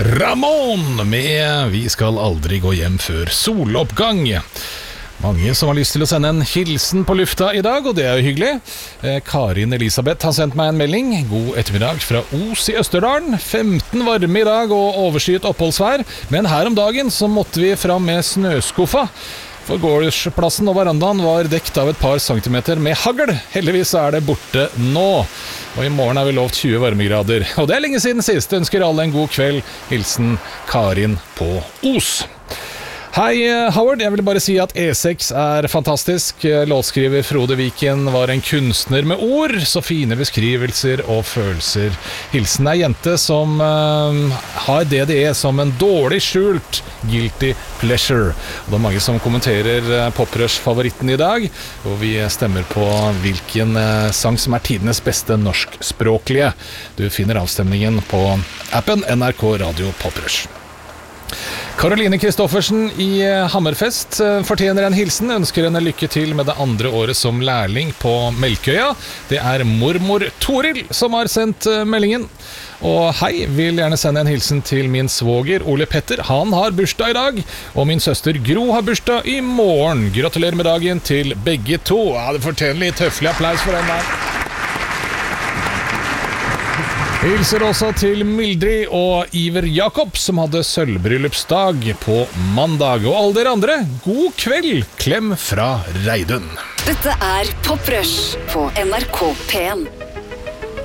Ramón med Vi skal aldri gå hjem før soloppgang. Mange som har lyst til å sende en hilsen på lufta i dag, og det jo hyggelig. Karin Elisabeth har sendt meg en melding. God ettermiddag fra Os i Østerdalen. 15 varme i dag og overskyet oppholdsvær, men her om dagen så måtte vi fram med snøskuffa. For gårdsplassen og verandaen var dekt av et par centimeter med hagl. Heldigvis er det borte nå. Og i morgen vi lovt 20 varmegrader. Og det lenge siden sist. Ønsker alle en god kveld. Hilsen Karin på Os. Hei Howard, jeg vil bare si at E6 fantastisk. Låtskriver Frode Viken var en kunstner med ord, så fine beskrivelser og følelser. Hilsen jente som har DDE som en dårlig skjult guilty pleasure. Og det mange som kommenterer Poprush-favoritten i dag, og vi stemmer på hvilken sang som tidenes beste norskspråklige. Du finner avstemningen på appen NRK Radio Poprush. Karoline Kristoffersen i Hammerfest fortjener en hilsen, ønsker henne lykke til med det andre året som lærling på Melkøya. Det mormor Toril som har sendt meldingen. Og hei, vil gjerne sende en hilsen til min svoger Ole Petter, han har bursdag i dag. Og min søster Gro har bursdag i morgen. Gratulerer med dagen til begge to. Ja, det fortjener litt høflig applaus for den der. Hilser også til Mildrid og Iver Jakob, som hadde sølvbryllupsdag på mandag. Og alle dere andre, god kveld! Klem fra Reidun. Dette Poprush på NRK P1.